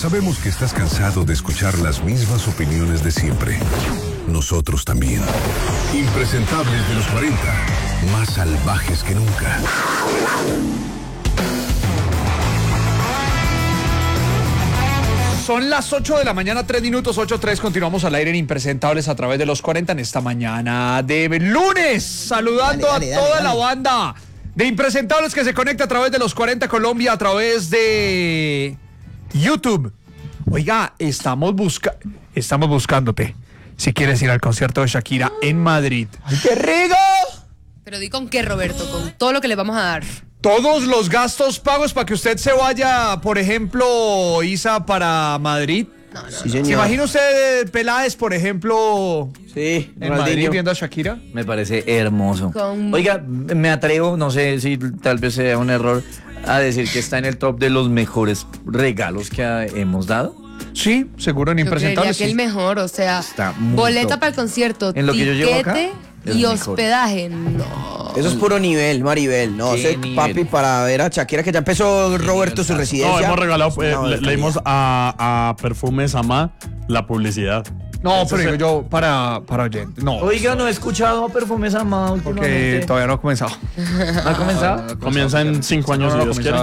Sabemos que estás cansado de escuchar las mismas opiniones de siempre. Nosotros también. Impresentables de los 40, más salvajes que nunca. Son las 8 de la mañana, 3 minutos, 8:03. Continuamos al aire en Impresentables a través de los 40 en esta mañana de lunes. Saludando a toda la banda de Impresentables que se conecta a través de los 40 Colombia, a través de YouTube. Oiga, estamos buscándote. Si quieres ir al concierto de Shakira en Madrid. ¡Ay, qué rico! Pero di con qué, Roberto, con todo lo que le vamos a dar. Todos los gastos pagos para que usted se vaya, por ejemplo, Isa, para Madrid. No. Sí, señor. ¿Se imagina usted Peláez, por ejemplo, Sí, en Madrid viendo a Shakira? Me parece hermoso. Con- Oiga, me atrevo, no sé si tal vez sea un error, a decir que está en el top de los mejores regalos que hemos dado. Sí, seguro en Yo creería Impresentables. que el mejor, o sea, Está muy boleta top. para el concierto, En lo que yo llevo acá, tiquete es y mejor. hospedaje. No. Eso es puro nivel, Maribel. No, ¿Qué sé, nivel? papi, para ver a Shakira, que ya empezó Roberto su residencia. No, hemos regalado, No, de le dimos calidad. a Perfumes Amá la publicidad. No, pero digo yo para oyentes. No, Oiga, no he escuchado Perfumes Amado porque últimamente. todavía no ha comenzado. ¿No ha comenzado? Comienza en 5 años, si Dios quiere.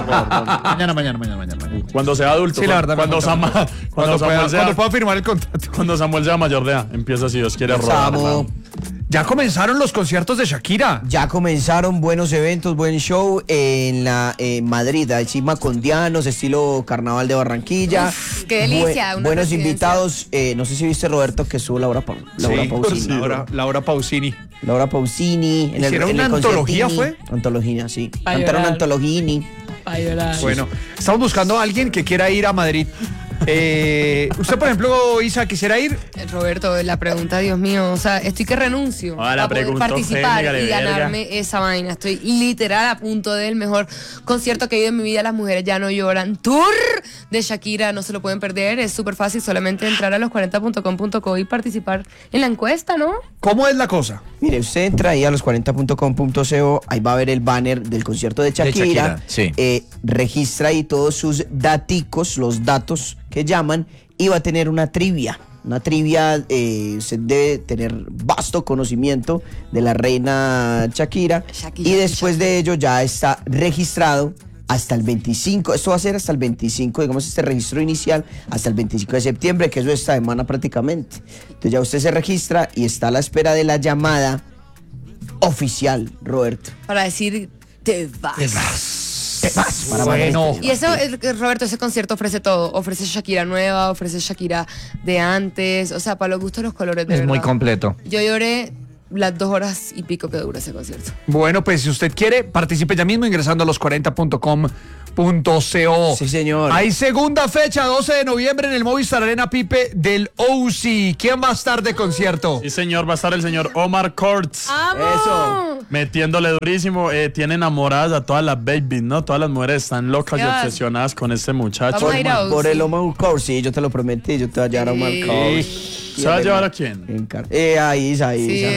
Mañana. Cuando sea adulto, Sí, la verdad. cuando Cuando pueda firmar el contrato. cuando Samuel sea mayor de edad, empieza, si Dios quiere, a robar. Samu, Ya comenzaron los conciertos de Shakira. ya comenzaron buenos eventos, buen show en la Madrid, encima con Dianos, estilo Carnaval de Barranquilla. Uf, qué delicia, una Buenos residencia. invitados, no sé si viste, Roberto, que estuvo Laura Pausini. Laura Pausini. Laura Pausini. ¿Hicieron una antología, fue? Antología, sí. Pa' Cantaron llorar. antologini. Bueno, estamos buscando a alguien que quiera ir a Madrid. Usted, por ejemplo, Isa, quisiera ir. Roberto, la pregunta, Dios mío, o sea, estoy que renuncio Ah, la para poder preguntó participar Fénix, y verga. ganarme esa vaina. Estoy literal a punto del mejor concierto que he ido en mi vida. Las mujeres ya no lloran. Tour de Shakira, no se lo pueden perder. Es súper fácil, solamente entrar a los40.com.co y participar en la encuesta, ¿no? ¿Cómo es la cosa? Mire, usted entra ahí a los40.com.co, ahí va a ver el banner del concierto de Shakira. Shakira, sí. Registra ahí todos sus daticos, los datos que llaman, y va a tener una trivia. Una trivia, se debe tener vasto conocimiento de la reina Shakira. Shakira, Y después de ello ya está registrado hasta el 25. Esto va a ser hasta el 25, digamos, este registro inicial, hasta el 25 de septiembre, que eso es esta semana prácticamente. Entonces ya usted se registra y está a la espera de la llamada oficial, Roberto. Para decir, te vas. Para Bueno. Y eso, Roberto, ese concierto ofrece todo. Ofrece Shakira nueva, ofrece Shakira de antes. O sea, para los gustos, los colores, de Es muy verdad. completo. Yo lloré las 2 horas y pico que dura ese concierto. Bueno, pues si usted quiere, participe ya mismo ingresando a los40.com.co. Sí, señor. Hay segunda fecha, 12 de noviembre en el Movistar Arena, Pipe, del OC. ¿Quién va a estar de concierto? Sí, señor, va a estar el señor Omar Courtz. Eso. Metiéndole durísimo. Tiene enamoradas a todas las babies, ¿no? Todas las mujeres están locas y Dios. obsesionadas con este muchacho. Vamos a ir a Por OC. el Omar Courtz, sí, yo te lo prometí, yo te voy a llevar a Omar Sí. Courtz. ¿Se va a llevar a quién? Ahí. Sí,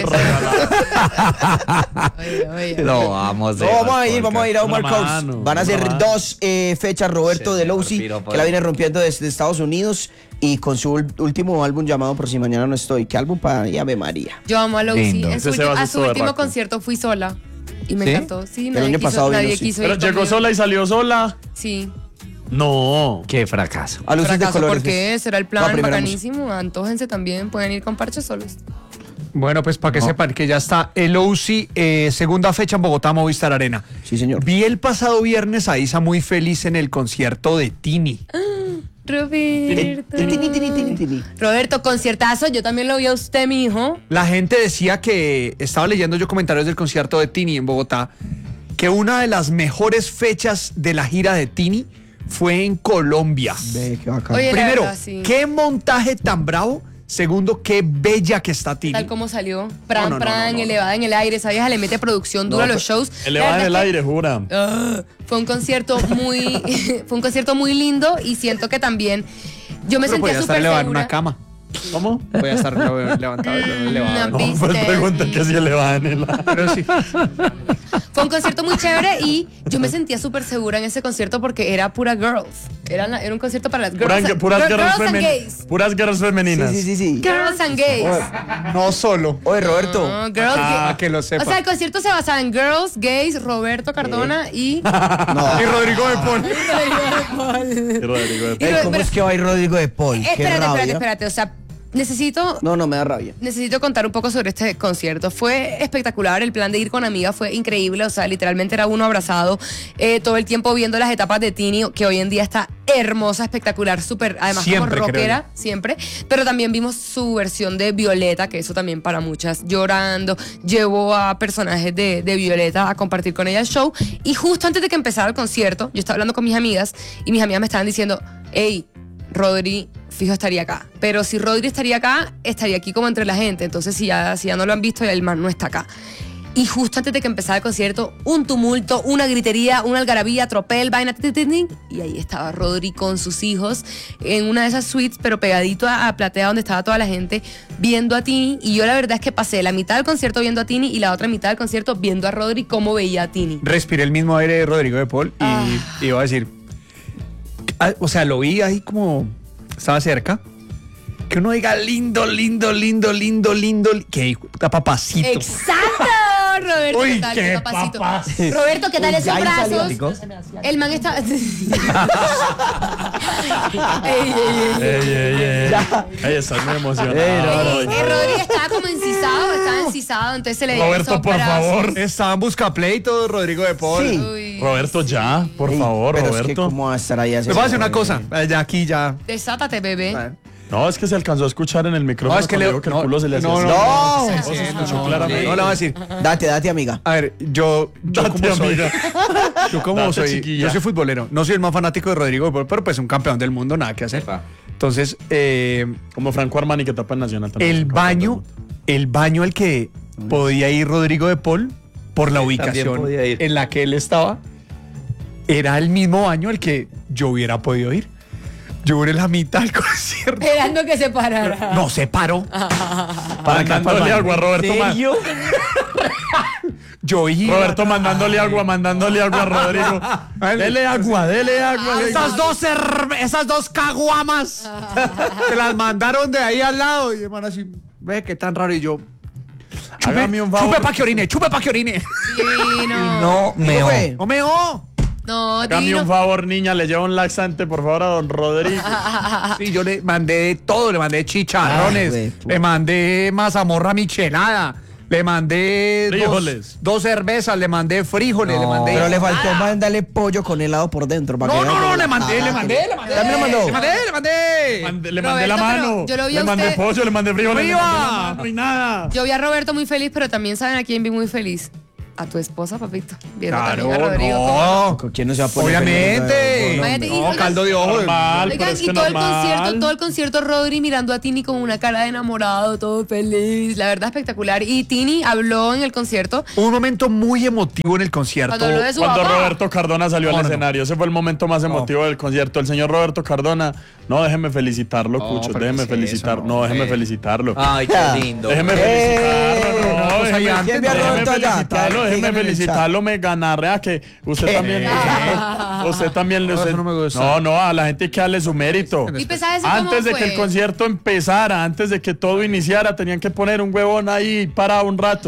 oye. No, vamos No, vamos a ir a Omar Una Courtz. mano, Van a ser una mano. 2 fechas, Roberto, Sí, del señor, OC, piropo. que la viene rompiendo desde Estados Unidos, y con su último álbum llamado Por si mañana no estoy. ¿Qué álbum para Ave María? Yo amo a Lucy. Lindo. En su Ese se va a a hacer su todo último berraco. concierto fui sola. Y me ¿Sí? encantó. Sí, El año pasado vino, nadie sí. quiso Pero ir llegó conmigo. sola y salió sola. Sí. No. Qué fracaso. A luces de Fracaso, colores. ¿por qué? Será el No, plan primero bacanísimo. Antójense también. Pueden ir con parches solos. Bueno, pues para que sepan que ya está el OC, segunda fecha en Bogotá, Movistar Arena. Sí, señor. Vi el pasado viernes a Isa muy feliz en el concierto de Tini. Roberto. Tini. Roberto, conciertazo. Yo también lo vi a usted, mi hijo. La gente decía que, estaba leyendo yo comentarios del concierto de Tini en Bogotá, que una de las mejores fechas de la gira de Tini fue en Colombia. Ve, qué bacán. Oye, la Primero, verdad, sí. qué montaje tan bravo. Segundo, qué bella que está Tini. Tal como salió. Pran, No. elevada en el aire. Esa vieja le mete producción dura a los shows. Elevada en el La verdad es aire, jura. que, fue un concierto muy fue un concierto muy lindo y siento que también yo me Pero podía sentía estar súper elevada en segura. una cama. ¿Cómo? Voy a estar levantado y luego elevado. No, No, pues pregunta que si le va en el... Pero sí. Fue un concierto muy chévere y yo me sentía súper segura en ese concierto porque era pura girls. Era un concierto para las girls. Puras girls femeninas. Sí. Girls and gays. No solo. Oye, Roberto. No, girls, Que lo sepa. o sea, el concierto se basaba en girls, gays, Roberto Cardona y... Y Rodrigo de Paul. Rodrigo, ¿Cómo es que va a ir Rodrigo de Paul? Qué rabia. Espérate. O sea, necesito No, me da rabia. contar un poco sobre este concierto. Fue espectacular, el plan de ir con amigas fue increíble, o sea, literalmente era uno abrazado todo el tiempo viendo las etapas de Tini, que hoy en día está hermosa, espectacular, súper, además Siempre, como creo rockera, siempre, pero también vimos su versión de Violeta, que eso también para muchas, llorando, llevó a personajes de Violeta a compartir con ella el show, y justo antes de que empezara el concierto, yo estaba hablando con mis amigas, y mis amigas me estaban diciendo, hey, Rodri fijo estaría acá, pero si Rodri estaría acá, estaría aquí como entre la gente, entonces si ya no lo han visto, el man no está acá. Y justo antes de que empezara el concierto, un tumulto, una gritería, una algarabía, tropel, vaina, y ahí estaba Rodri con sus hijos en una de esas suites, pero pegadito a Platea, donde estaba toda la gente viendo a Tini, y yo la verdad es que pasé la mitad del concierto viendo a Tini y la otra mitad del concierto viendo a Rodri cómo veía a Tini. Respiré el mismo aire de Rodrigo de Paul y iba a decir, o sea, lo vi ahí como estaba cerca. Que uno diga lindo, que hijo de papacito. ¡Exacto! Roberto, Uy, ¿qué tal? qué Papacito. papacito. Roberto, ¿qué tal esos ya ahí salió, brazos? Nico. El man está... Ey, estás muy emocionado. Rodri estaba como encisado, entonces se le dio Roberto, esos por brazos. favor. Estaban busca pleito, Rodrigo de Paul. Sí. Uy. Roberto, ya, por favor, Pero es que Roberto. cómo va a estar ahí así. Les voy a decir una cosa. Ya aquí ya. Desátate, bebé. No, es que se alcanzó a escuchar en el micrófono. No, es que cuando le. digo que el culo se le hacía no, así. No. se escuchó claramente. No le voy a decir. Date, amiga. A ver, yo Date, como soy. amiga. Yo como Date, soy. chiquilla. Yo soy futbolero. No soy el más fanático de Rodrigo de Paul, pero pues un campeón del mundo, nada que hacer. Entonces, Como Franco Armani, que tapa en Nacional también. el baño al que podía ir Rodrigo de Paul por la ubicación podía ir. en la que él estaba, era el mismo baño al que yo hubiera podido ir. Yo duré la mitad del concierto. Esperando que se parara. No se paró. Mandándole agua, Roberto. Yo iba. Roberto mandándole agua a Rodrigo. Dele agua. Esas dos caguamas se las mandaron de ahí al lado. Y hermano así, ve qué tan raro. Y yo, Hágame un favor. chupe pa' que orine. Divino. No me ¿Cómo fue? No me No, Hágame divino. un favor, niña. Le lleva un laxante, por favor, a don Rodrigo. Sí, yo le mandé de todo, le mandé chicharrones, Ay, güey, le mandé mazamorra michelada, le mandé Frijoles. dos cervezas, le mandé frijoles, le mandé. Pero le faltó mandarle pollo con helado por dentro. para que No, vea que- le mandé. ¿También lo mandó? Le mandé. Le mandé la Roberto, mano. pero yo lo vi Le a mandé usted- pollo, le mandé frijoles. le ¡Viva! mandé la mano y nada. Yo vi a Roberto muy feliz, pero también saben a quién vi muy feliz. A tu esposa, papito. Viendo Claro, también a Rodrigo. no. ¿Con quién no se va a poner Obviamente. feliz? Imagínate, y- No, caldo de ojo. Normal, pero Oigan, es y que todo normal. el concierto Rodri mirando a Tini con una cara de enamorado, todo feliz, la verdad espectacular. Y Tini habló en el concierto Un momento muy emotivo en el concierto. cuando habló de su Cuando papá. Roberto Cardona salió al escenario, ese fue el momento más emotivo del concierto. El señor Roberto Cardona, no, déjeme felicitarlo, Cucho, pero déjeme ¿qué es felicitar, eso? no, déjeme felicitarlo. Ay, qué lindo. Déjeme felicitarlo, no, pues ahí déjeme, antes, ¿quién ve a déjeme Roberto allá? felicitarlo, déjeme Díganme en el felicitarlo, me ganarrea que usted también, usted también, No, eso no me gusta. no, a la gente hay que darle su mérito. Y pensaba eso cómo Antes de fue. que el concierto empezara, antes de que todo iniciara, tenían que poner un huevón ahí para un rato.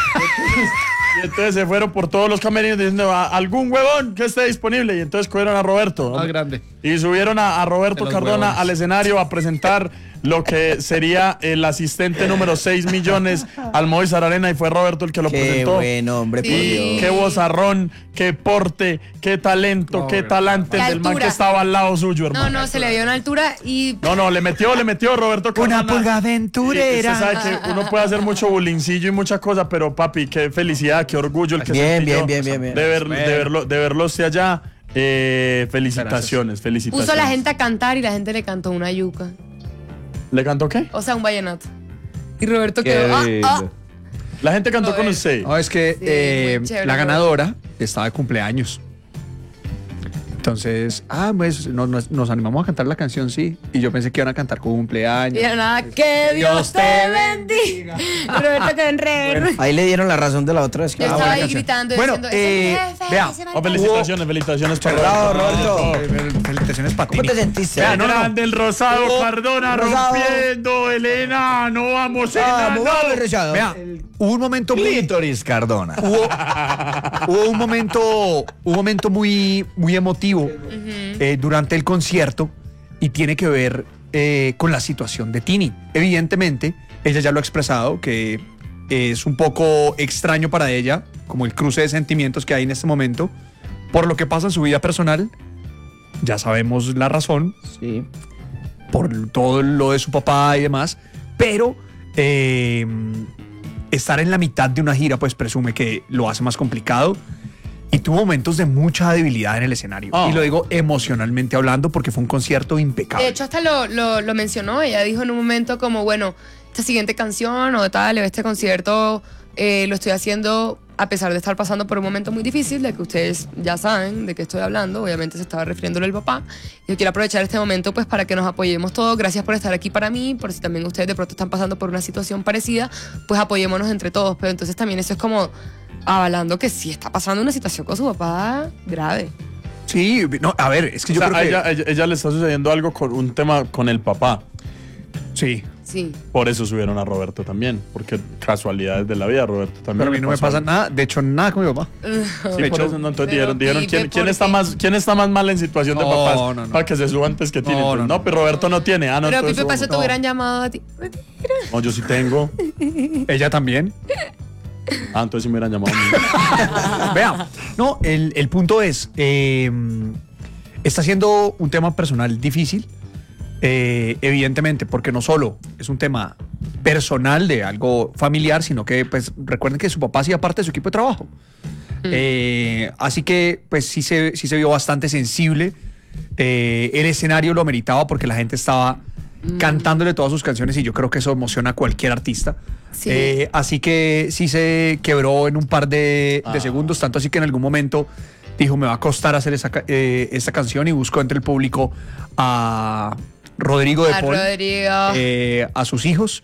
Y entonces se fueron por todos los camerinos diciendo algún huevón que esté disponible. Y entonces cogieron a Roberto. Más grande. Y subieron a Roberto De los Cardona huevones. al escenario a presentar lo que sería el asistente número 6 millones al Movistar Arena. Y fue Roberto el que lo Qué presentó. buen hombre, por Sí. Dios. Qué vozarrón, qué porte, qué talento, qué talante Qué el del man altura. que estaba al lado suyo, hermano. No, se le vio una altura y No, le metió Roberto Cardona. Una pulga aventurera. Y usted sabe que uno puede hacer mucho bulincillo y mucha cosa, pero papi, qué felicidad, qué orgullo el que Bien, sentí yo bien. de verlo usted allá. Felicitaciones. puso a la gente a cantar y la gente le cantó una yuca. ¿Le cantó qué? O sea, un vallenato. Y Roberto Qué quedó. lindo. La gente cantó con Roberto. usted. No, es que Sí, muy chévere, la Roberto. ganadora estaba de cumpleaños. Entonces, pues nos animamos a cantar la canción, sí. Y yo pensé que iban a cantar cumpleaños. Y de nada, que Dios te bendiga. Roberto quedó en rever. Ahí le dieron la razón de la otra vez. Yo estaba ahí gritando y Bueno, diciendo, ese jefe, vea, ese Felicitaciones para Bravo, Roberto. Roberto. Felicitaciones para ¿Cómo ti. te sentiste? Vea, no. Grande el Rosado, Cardona Rosado. rompiendo, Elena, no vamos, Vamos, vamos, Rosado. Vea, hubo un momento muy... Clítoris Cardona. Hubo un momento muy emotivo durante el concierto y tiene que ver con la situación de Tini. Evidentemente, ella ya lo ha expresado, que es un poco extraño para ella, como el cruce de sentimientos que hay en este momento, por lo que pasa en su vida personal. Ya sabemos la razón, Sí. por todo lo de su papá y demás, pero estar en la mitad de una gira pues presume que lo hace más complicado y tuvo momentos de mucha debilidad en el escenario. Oh. Y lo digo emocionalmente hablando porque fue un concierto impecable. De hecho, hasta lo mencionó. Ella dijo en un momento como, bueno, esta siguiente canción o tal, este concierto lo estoy haciendo a pesar de estar pasando por un momento muy difícil, de que ustedes ya saben de qué estoy hablando. Obviamente se estaba refiriéndole al papá. Yo quiero aprovechar este momento pues para que nos apoyemos todos. Gracias por estar aquí para mí, por si también ustedes de pronto están pasando por una situación parecida, pues apoyémonos entre todos. Pero entonces también eso es como avalando que sí está pasando una situación con su papá grave. Sí, no, a ver, es que yo O sea, creo a ella le está sucediendo algo con un tema con el papá. sí. Sí. Por eso subieron a Roberto también, porque casualidades de la vida, Roberto también. Pero a mí no me pasa nada. nada, de hecho nada con mi papá. Sí, De por hecho, eso no, entonces pero dijeron Pipe, ¿quién ¿por está qué? quién está más mal en situación de No, papás no. para que se suba antes que Tini. No, Entonces, no, no, pero Roberto no tiene. No, Pero entonces Pipe, para eso te no. hubieran llamado a ti. No, yo sí tengo. Ella también. Entonces sí me hubieran llamado a mí. Vea, no, el punto es, está siendo un tema personal difícil, evidentemente, porque no solo es un tema personal de algo familiar, sino que pues recuerden que su papá hacía parte de su equipo de trabajo. Así que pues sí se vio bastante sensible. El escenario lo ameritaba porque la gente estaba cantándole todas sus canciones y yo creo que eso emociona a cualquier artista. Sí. Así que sí se quebró en un par de segundos, tanto así que en algún momento dijo, me va a costar hacer esta canción, y buscó entre el público a Rodrigo de A Paul, Rodrigo. a sus hijos.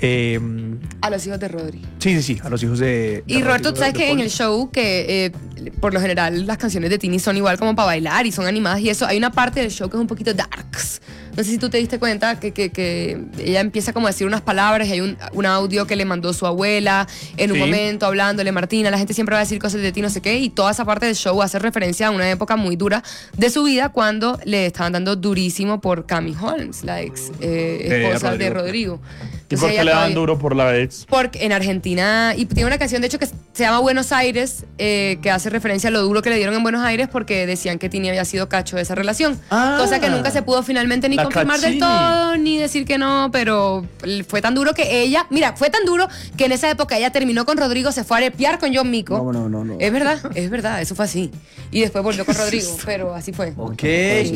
A los hijos de Rodri. Sí, a los hijos de Y Roberto, Rodrigo tú sabes de que Paul. en el show, que por lo general las canciones de Tini son igual como para bailar y son animadas y eso, hay una parte del show que es un poquito darks. No sé si tú te diste cuenta que ella empieza como a decir unas palabras y hay un audio que le mandó su abuela en un Sí. momento hablándole, Martina, la gente siempre va a decir cosas de ti, no sé qué, y toda esa parte del show hace referencia a una época muy dura de su vida cuando le estaban dando durísimo por Cami Holmes, la ex esposa de Rodrigo. ¿Y Entonces por qué ella le dan todavía- duro por la ex? porque en Argentina, y tiene una canción de hecho que se llama Buenos Aires, que hace referencia a lo duro que le dieron en Buenos Aires porque decían que Tini había sido cacho de esa relación. Cosa que nunca se pudo finalmente ni La confirmar del Cachini. todo, ni decir que no, pero fue tan duro que ella, mira, fue tan duro que en esa época ella terminó con Rodrigo, se fue a arepear con John Mico. No. Es verdad, eso fue así. Y después volvió con Rodrigo, pero así fue. Ok. Sí.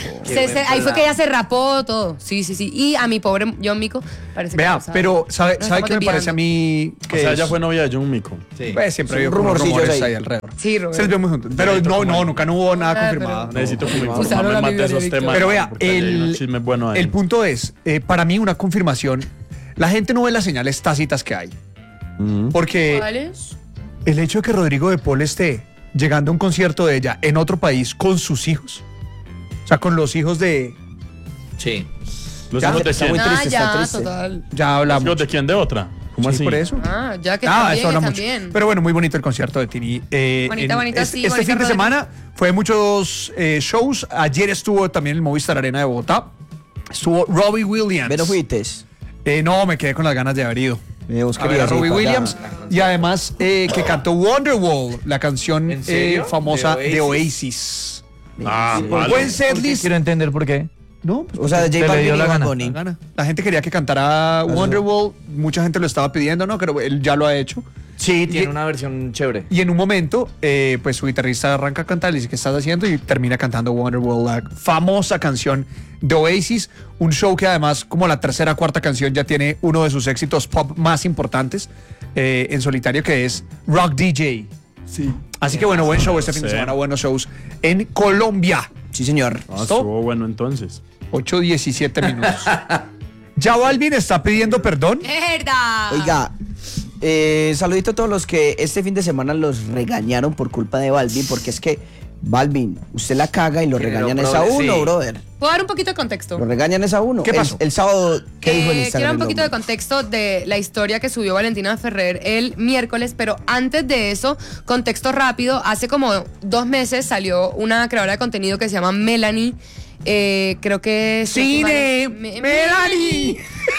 Ahí fue que ella se rapó todo. Sí. Y a mi pobre John Mico parece que Vea, no sabe. pero ¿sabe Nos qué me estamos parece a mí? O Que sea, es- ella fue novia de John Mico. Sí. Pues siempre Sí, había como rumorcillos rumores ahí. ahí alrededor. Sí, Roberto. Se les ve muy juntos. Pero no, nunca no hubo nada Ah, confirmado. Necesito que me Usaron informe la más de Biblia esos de temas. Pero vea, porque hay unos chismes buenos ahí. el punto es, para mí una confirmación, la gente no ve las señales tácitas que hay. Porque ¿Cuáles? el hecho de que Rodrigo de Paul esté llegando a un concierto de ella en otro país con sus hijos, o sea, con los hijos de... Sí. ¿Los Ya, hijos de está quién? muy triste, está ya, triste. total. Ya ¿Los hablamos. hijos de quién? ¿De otra? ¿Cómo Sí, así? por eso. Ya que Ah, también, eso habla mucho. también. Pero bueno, muy bonito el concierto de Tini. Bonita, sí, Este bonita fin de Rodrigo. semana fue muchos shows. Ayer estuvo también el Movistar Arena de Bogotá. Estuvo Robbie Williams. ¿Pero fuites? No, me quedé con las ganas de haber ido. Vos A ver a querías ir Robbie para allá. Williams. Y además que cantó Wonderwall, la canción ¿En serio? famosa ¿De de Oasis? Oasis. Ah, Buen vale. setlist. Quiero entender por qué. No, pues O sea, Te J le Balvin dio y la Bad gana. Bunny. la gana. La gente quería que cantara Wonderwall. Mucha gente lo estaba pidiendo, ¿no? Pero él ya lo ha hecho. Sí, Y- tiene una versión chévere. Y en un momento, pues su guitarrista arranca a cantar, le dice, ¿qué estás haciendo? Y termina cantando Wonderwall, la famosa canción de Oasis. Un show que además, como la tercera o cuarta canción, ya tiene uno de sus éxitos pop más importantes en solitario, que es Rock DJ. Sí. Así que bueno, buen show este fin de semana, buenos shows en Colombia. Sí, señor. Estuvo bueno entonces. 8:17 minutos. ¿Ya Balvin está pidiendo perdón? Es verdad. Oiga, saludito a todos los que este fin de semana los regañaron por culpa de Balvin, porque es que Balvin, usted la caga y lo regañan es a uno, sí. brother. ¿Puedo dar un poquito de contexto? Lo regañan es a uno. ¿Qué pasó? El sábado, ¿qué dijo en Instagram? Quiero un el poquito de hombre? contexto de la historia que subió Valentina Ferrer el miércoles, pero antes de eso, contexto rápido, hace como 2 meses salió una creadora de contenido que se llama Melanie. Creo que es ¡Cine! Melanie.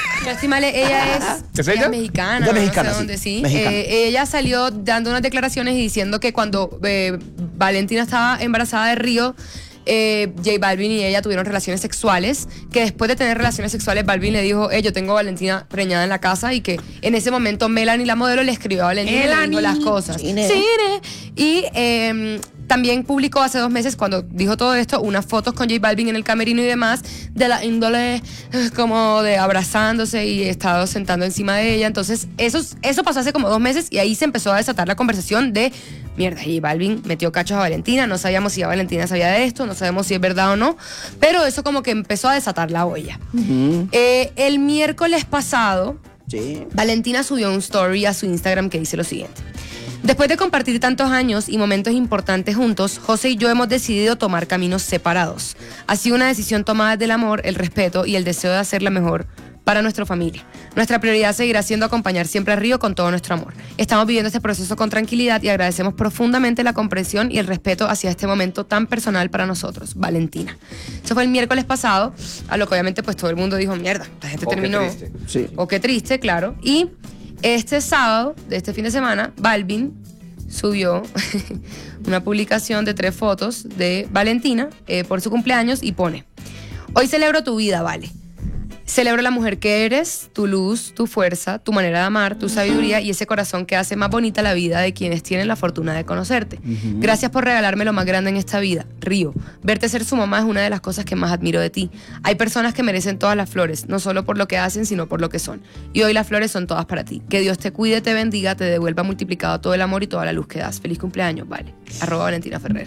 Ella ¿Es ella? mexicana, Ella es mexicana, no sé dónde, sí, sí. mexicana. Ella salió dando unas declaraciones y diciendo que cuando Valentina estaba embarazada de Río, J Balvin y ella tuvieron relaciones sexuales, que después de tener relaciones sexuales Balvin le dijo, yo tengo a Valentina preñada en la casa, y que en ese momento Melanie, la modelo, le escribió a Valentina y le dijo las cosas. Cine. Y también publicó hace 2 meses, cuando dijo todo esto, unas fotos con J Balvin en el camerino y demás, de la índole como de abrazándose y estado sentando encima de ella. Entonces eso pasó hace como 2 meses, y ahí se empezó a desatar la conversación de mierda, J Balvin metió cachos a Valentina, no sabíamos si Valentina sabía de esto, no sabemos si es verdad o no, pero eso como que empezó a desatar la olla. El miércoles pasado, Sí. Valentina subió un story a su Instagram que dice lo siguiente: después de compartir tantos años y momentos importantes juntos, José y yo hemos decidido tomar caminos separados. Ha sido una decisión tomada desde el amor, el respeto y el deseo de hacer la mejor para nuestra familia. Nuestra prioridad seguirá siendo acompañar siempre a Río con todo nuestro amor. Estamos viviendo este proceso con tranquilidad y agradecemos profundamente la comprensión y el respeto hacia este momento tan personal para nosotros. Valentina. Eso fue el miércoles pasado, a lo que obviamente pues todo el mundo dijo, mierda, la gente terminó. Qué triste. Sí. O qué triste, claro. Y este sábado de este fin de semana, Balvin subió una publicación de 3 fotos de Valentina por su cumpleaños y pone: hoy celebro tu vida, Vale. Celebro la mujer que eres, tu luz, tu fuerza, tu manera de amar, tu sabiduría y ese corazón que hace más bonita la vida de quienes tienen la fortuna de conocerte. Gracias por regalarme lo más grande en esta vida, Río. Verte ser su mamá es una de las cosas que más admiro de ti. Hay personas que merecen todas las flores, no solo por lo que hacen, sino por lo que son. Y hoy las flores son todas para ti. Que Dios te cuide, te bendiga, te devuelva multiplicado todo el amor y toda la luz que das. Feliz cumpleaños, Vale. @Valentina Ferrer.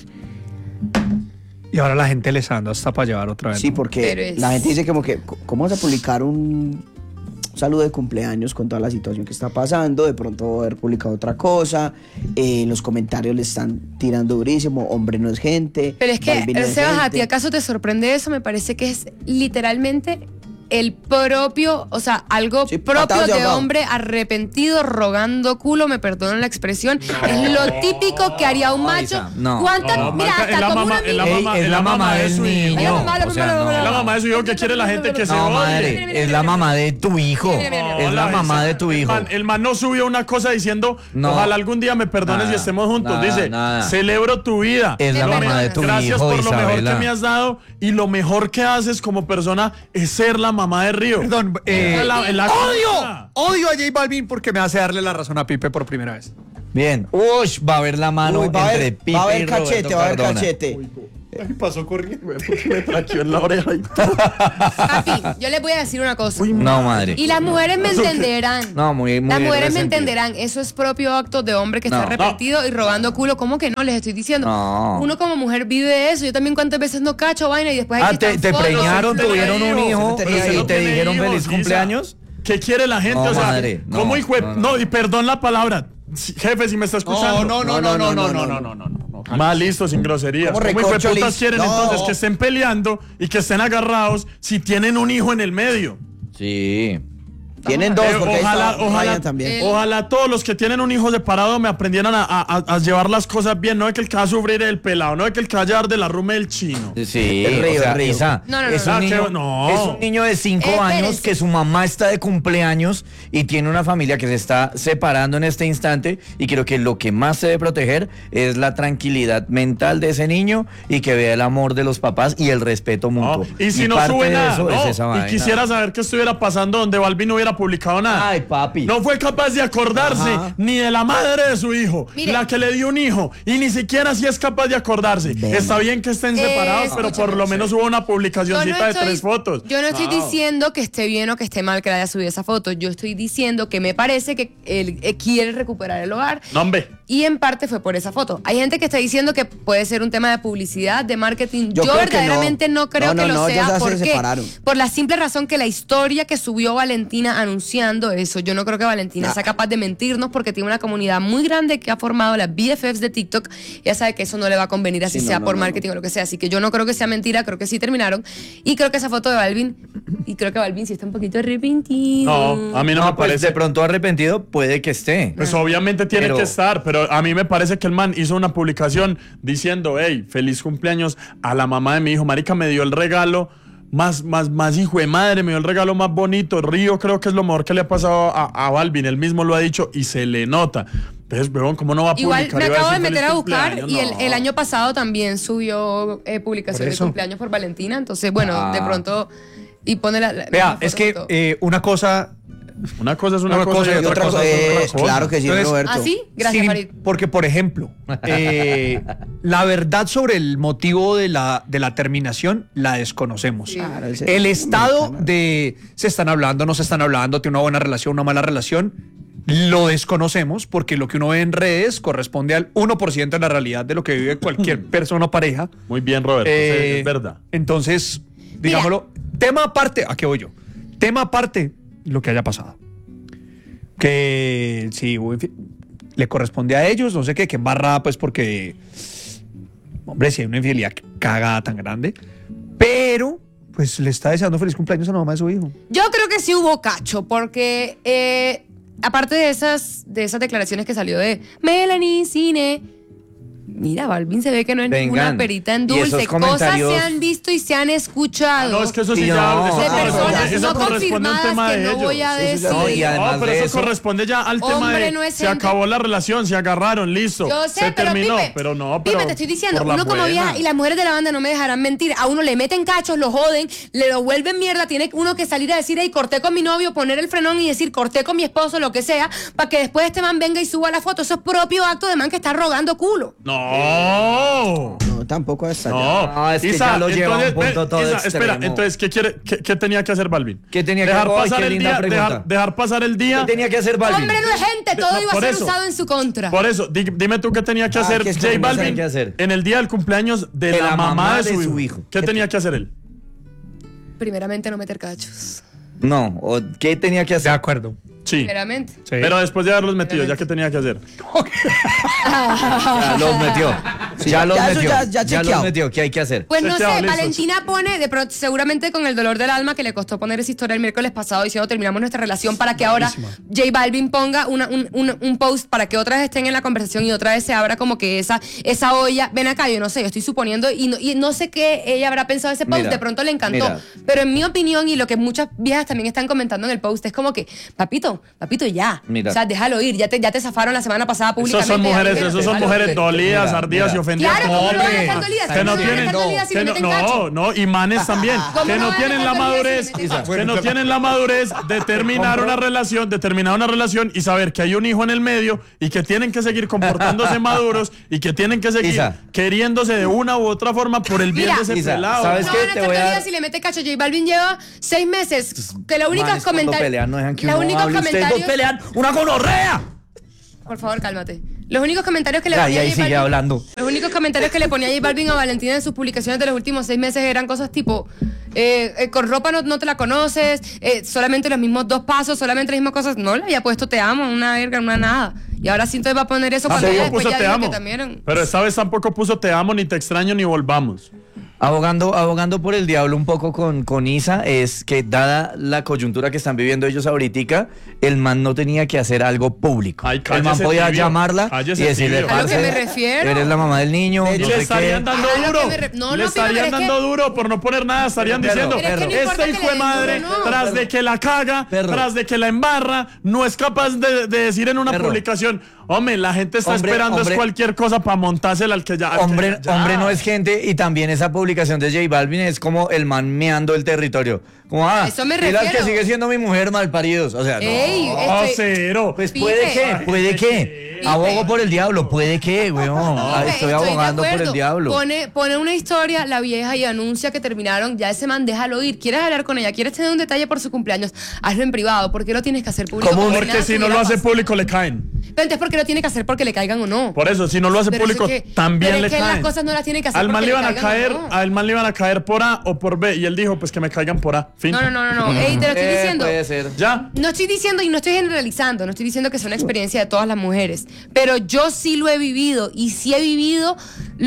Y ahora la gente les anda hasta para llevar otra vez. Sí, ¿no? porque Pero es- la gente dice como que, ¿cómo vas a publicar un saludo de cumpleaños con toda la situación que está pasando? De pronto haber publicado otra cosa. En los comentarios le están tirando durísimo. Hombre no es gente. Pero es que, Balvin no es Sebas, ¿a gente. ti acaso te sorprende eso? Me parece que es literalmente el propio, o sea, algo Sí, propio patadas de de ahogado. hombre arrepentido, rogando culo, me perdonan la expresión. Es lo típico que haría un macho. Isa, no. ¿Cuántas? No, Mira, Marta, es hasta la como mamá- una es la amiga. mamá- Es la mamá del su hijo. niño. Ay, mamá, O sea, no. Es la mamá de su hijo que quiere la gente que se No, odie. madre, es la mamá de tu hijo. Mira. Es la mamá de tu hijo. El man no subió una cosa diciendo, No. ojalá algún día me perdones Nada, y estemos juntos. nada, Dice, nada. celebro tu vida. Es la Me mamá de perdonas. tu Gracias hijo, por lo mejor Isabela. que me has dado, y lo mejor que haces como persona es ser la mamá de Río. Perdón, odio. odio a J Balvin porque me hace darle la razón a Pipe por primera vez. Bien. Ush, va a haber la mano Uy, va a entre haber, Pipe va a y haber Roberto cachete, va a haber Cardona. cachete. Ay, pasó corriendo, güey, porque me traqueó en la oreja. Papi, yo les voy a decir una cosa. No, madre. Y las mujeres me entenderán. No, muy Las mujeres me resentido. entenderán. Eso es propio acto de hombre que está No. arrepentido y rogando culo. ¿Cómo que no? Les estoy diciendo. No. Uno como mujer vive eso. Yo también cuántas veces no cacho vaina y después hay que Te quitar fotos. preñaron, usted tuvieron tiene un hijos, hijo usted tiene y hijos. te dijeron Hijos, feliz Isa. cumpleaños. ¿Qué quiere la gente? No, o sea, madre, no, ¿cómo hijo de- no, no, y perdón la palabra. Jefe, si me está escuchando. Más listo, sin groserías. ¿Cómo ¿Cómo hijo de recorcho putas listo? quieren No. entonces que estén peleando y que estén agarrados si tienen un hijo en el medio? Sí. Tienen dos, porque ahí Ojalá, está ojalá, Ryan también. ojalá todos los que tienen un hijo separado me aprendieran a llevar las cosas bien. No es que el que va a sufrir es el pelado, no es que el que va a llevar de la rume el chino. Sí, El río, o sea, el río. Isa, No, no, es, no. un Ah, niño, qué- no. es un niño de 5 años Espérense. que su mamá está de cumpleaños y tiene una familia que se está separando en este instante, y creo que lo que más se debe proteger es la tranquilidad mental de ese niño y que vea el amor de los papás y el respeto No, mutuo. y si no parte sube de nada, eso no, es esa y vaina. quisiera saber qué estuviera pasando donde Balvin hubiera hubiera publicado nada. Ay, papi. No fue capaz de acordarse ni de la madre de su hijo, Mire. la que le dio un hijo, y ni siquiera si es capaz de acordarse. Está bien que estén separados, pero por lo menos hubo una publicacioncita de 3 fotos. Yo no estoy diciendo que esté bien o que esté mal que le haya subido esa foto. Yo estoy diciendo que me parece que él quiere recuperar el hogar. No, hombre. Y en parte fue por esa foto. Hay gente que está diciendo que puede ser un tema de publicidad, de marketing. Yo creo que verdaderamente no creo que lo sea. ellos ya ¿Por se qué? separaron. Por la simple razón que la historia que subió Valentina anunciando eso, yo no creo que Valentina sea capaz de mentirnos porque tiene una comunidad muy grande que ha formado las BFFs de TikTok. Ella sabe que eso no le va a convenir así sea por marketing o lo que sea. Así que yo no creo que sea mentira, creo que sí terminaron. Y creo que esa foto de Balvin, y creo que Balvin sí está un poquito arrepentido. No, a mí no me pues parece. de pronto arrepentido puede que esté. Pues obviamente tiene que estar, pero a mí me parece que el man hizo una publicación diciendo, hey, feliz cumpleaños a la mamá de mi hijo. Marica, me dio el regalo más hijo de madre, me dio el regalo más bonito. Río creo que es lo mejor que le ha pasado a Balvin, él mismo lo ha dicho y se le nota. Entonces, weón, ¿cómo no va a publicar? Igual me acabo de meter a buscar cumpleaños? y el año pasado también subió publicaciones de cumpleaños por Valentina. Entonces, bueno, de pronto... Y pone la Vea, es que una cosa... Una cosa es una cosa y otra cosa es otra cosa. Claro que sí, Entonces, Roberto. ¿Ah, sí? Gracias, Farid. Porque, por ejemplo, la verdad sobre el motivo de la terminación la desconocemos. Claro, El estado de se están hablando, no se están hablando, tiene una buena relación, una mala relación, lo desconocemos porque lo que uno ve en redes corresponde al 1% de la realidad de lo que vive cualquier persona o pareja. Muy bien, Roberto, es verdad. Entonces, digámoslo, tema aparte, ¿a qué voy yo? Tema aparte, lo que haya pasado. Que sí, le corresponde a ellos, no sé qué, que embarrada, pues porque, hombre, si hay una infidelidad cagada tan grande, pero pues le está deseando feliz cumpleaños a la mamá de su hijo. Yo creo que sí hubo cacho, porque aparte de esas declaraciones que salió de Melanie Cine, mira, Balvin se ve que no es ninguna perita en dulce. Cosas se han visto y se han escuchado. No, es que eso sí no, ya... de eso personas eso no corresponde a un confirmadas tema que de no ellos. voy a decir. No, y además pero de eso eso, corresponde ya al tema hombre, de no es se gente. acabó la relación, se agarraron, listo. Yo sé, se pero terminó, Pipe, pero no, Pipe, te estoy diciendo, por la uno como buena. vieja y las mujeres de la banda no me dejarán mentir, a uno le meten cachos, lo joden, le lo vuelven mierda, tiene uno que salir a decir, hey, corté con mi novio, poner el frenón y decir, corté con mi esposo, lo que sea, para que después este man venga y suba la foto. Eso es propio acto de man que está rogando culo. No. No, tampoco es allá. No, es que ya lo lleva a un punto todo Isa, extremo. espera, entonces, ¿qué tenía que hacer Balvin? ¿Qué tenía que dejar hacer? pasar Ay, qué el linda día, pregunta. dejar pasar el día. ¿Qué tenía que hacer Balvin? Hombre no es gente, todo No, iba a por ser eso. usado en su contra. Por eso, dime tú qué tenía que hacer ¿qué es J como Balvin tenía que hacer? en el día del cumpleaños de la mamá de su hijo. ¿Qué tenía que hacer él? Primeramente no meter cachos. No, ¿qué tenía que De hacer? acuerdo. Sí. Primeramente. Sí. Pero después de haberlos metido, ¿ya qué tenía que hacer? Ya los metió. Sí, ya los ya eso metió. ya Ya los chequeado. metió. ¿Qué hay que hacer? Pues no sé, Chequeado, listo. Valentina pone, de pronto, seguramente con el dolor del alma que le costó poner esa historia el miércoles pasado diciendo terminamos nuestra relación para que ahora J Balvin ponga un post para que otras estén en la conversación y otra vez se abra como que esa olla. Ven acá, yo no sé, yo estoy suponiendo y no sé qué ella habrá pensado de ese post, Mira, de pronto le encantó. mira. Pero en mi opinión y lo que muchas viejas también están comentando en el post es como que, papito, ya. Mira. O sea, déjalo ir, ya te zafaron la semana pasada públicamente. Esos son mujeres dolidas, Mira, ardidas mira. y ofendidas. Claro, como ¿cómo no van a hombres. estar dolidas? Que no ¿Cómo no van a tienen, estar dolidas si le meten cacho? no, y manes también, ¿Cómo que no no van a tienen estar la dolidas madurez, si le meten cacho? que no tienen la madurez de terminar una relación y saber que hay un hijo en el medio y que tienen que seguir comportándose maduros y que tienen que seguir Isa. queriéndose de una u otra forma por el bien Mira, de ese Isa, pelado. ¿sabes No qué? van a Te estar voy a dolidas dar- si le mete cacho. J Balvin lleva 6 meses. Que los únicos Manes, cuando comentarios. pelean, no dejan que los uno únicos hable. Ustedes dos comentarios. pelean una gonorrea. Por favor, cálmate. Los únicos comentarios que le Ya, y ponía ahí J sigue Balvin- hablando. Los únicos comentarios que le ponía J Balvin a Valentina en sus publicaciones de los últimos 6 meses eran cosas tipo: con ropa no te la conoces, solamente los mismos 2 pasos, solamente las mismas cosas. No le había puesto te amo, una verga, una nada. Y ahora sí entonces va a poner eso cuando ella Tampoco después puso ya te dijo amo. que también. Pero esta vez tampoco puso te amo, ni te extraño, ni volvamos. Abogando por el diablo un poco con Isa, es que dada la coyuntura que están viviendo ellos ahorita, el man no tenía que hacer algo público. Ay, El cállese, man podía tibio. llamarla Cállese, y decirle, tibio. A lo que me "Parce, refiero". eres la mamá del niño, Y no le sé estarían qué". dando A lo duro. que me no, Le no, Pipe, estarían pero es dando que- duro por no poner nada. Estarían Perro, diciendo, Pero es que no importa este que hijo de le madre, den duro, no. tras de que la caga, Perro. tras de que la embarra, no es capaz de decir en una Perro. publicación, hombre, la gente está Hombre, esperando hombre. es cualquier cosa para montársela al que ya... al que Hombre ya- no es gente y también esa publicación publicación de J Balvin es como el man meando el territorio. Como, Eso me y las que refiero. sigue siendo mi mujer malparidos. O sea, Ey, No, estoy- cero. pues Pipe. puede que. Abogo por el diablo, puede que, weón. Estoy de abogando por acuerdo. el diablo. Pone una historia, la vieja, y anuncia que terminaron. Ya ese man, déjalo ir. ¿Quieres hablar con ella? ¿Quieres tener un detalle por su cumpleaños? Hazlo en privado. ¿Por qué lo tienes que hacer público? Como Porque nada si no estuviera lo hace pasando. público le caen. Pero entonces, ¿por qué lo tiene que hacer? Porque le caigan o no. Por eso, si no lo hace Pero público, eso es que- también pero le es que caen. las cosas no las tiene que hacer Al man porque le le iban a caigan o caer, no. al man le iban a caer por A o por B y él dijo, pues que me caigan por A. Fin. No. Ey, te lo estoy diciendo. Puede ser. Ya. No estoy diciendo y no estoy generalizando, no estoy diciendo que es una experiencia de todas las mujeres, pero yo sí lo he vivido y sí he vivido